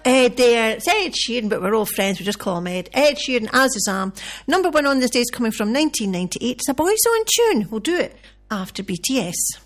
It's Ed Sheeran, but we're all friends. We just call him Ed. Ed Sheeran, As Is Am. Number one on this day is coming from 1998. It's a Boys on Tune. We'll do it after BTS.